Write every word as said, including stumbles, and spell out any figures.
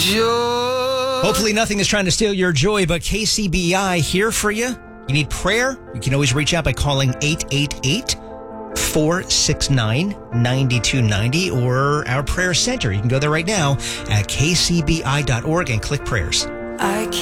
joy. Hopefully nothing is trying to steal your joy, but K C B I here for you. You need prayer? You can always reach out by calling eight eight eight, four six nine, nine two nine zero or our prayer center. You can go there right now at k c b i dot org and click prayers. I